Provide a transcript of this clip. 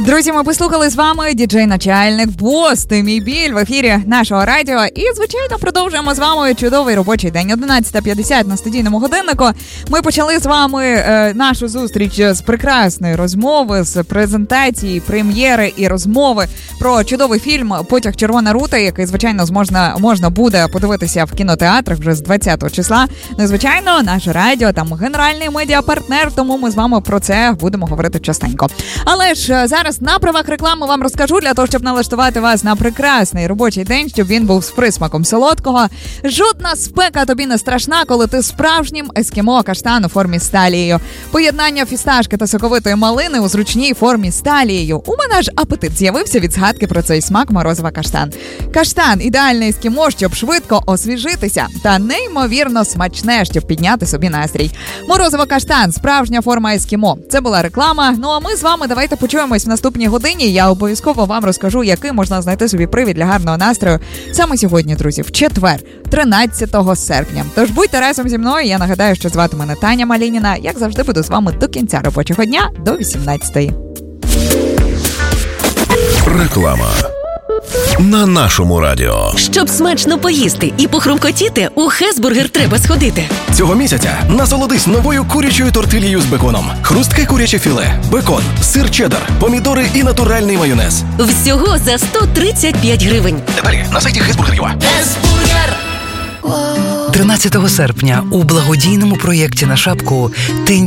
Друзі, ми послухали з вами діджей-начальник Бос, ти мій біль в ефірі нашого радіо. І, звичайно, продовжуємо з вами чудовий робочий день. 11:50 на студійному годиннику. Ми почали з вами нашу зустріч з прекрасної розмови, з презентації, прем'єри і розмови про чудовий фільм «Потяг Червона рута», який, звичайно, можна буде подивитися в кінотеатрах вже з 20 числа. Ну і, звичайно, наше радіо, там генеральний медіапартнер, тому ми з вами про це будемо говорити частенько. Але ж зараз на правах реклами вам розкажу, для того, щоб налаштувати вас на прекрасний робочий день, щоб він був з присмаком солодкого. Жодна спека тобі не страшна, коли ти справжнім ескімо каштан у формі з талією. Поєднання фісташки та соковитої малини у зручній формі з талією. У мене ж апетит з'явився від згадки про цей смак морозива каштан. Каштан – ідеальне ескімо, щоб швидко освіжитися, та неймовірно смачне, щоб підняти собі настрій. Морозиво каштан – справжня форма ескімо. Це була реклама. Ну а ми з вами давайте почуємось в наступній годині. Я обов'язково вам розкажу, який можна знайти собі привід для гарного настрою саме сьогодні, друзі, в четвер, 13 серпня. Тож будьте разом зі мною. Я нагадаю, що звати мене Таня Малініна. Як завжди, буду з вами до кінця робочого дня, до 18-ї. Реклама на нашому радіо. Щоб смачно поїсти і похрумкотіти, у Хесбургер треба сходити. Цього місяця насолодись новою курячою тортильєю з беконом. Хрустке куряче філе, бекон, сир чеддер, помідори і натуральний майонез. Всього за 135 гривень. Деталі на сайті Хесбургер.ua. Хесбургер! 13 серпня у благодійному проєкті на шапку ти